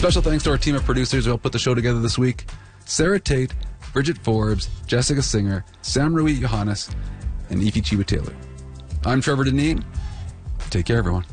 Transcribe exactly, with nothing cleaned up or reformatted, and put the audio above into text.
Special thanks to our team of producers who helped put the show together this week. Sarah Tate, Bridget Forbes, Jessica Singer, Sam Rui Johannes, and Ify Chiba Taylor. I'm Trevor Deneen. Take care, everyone.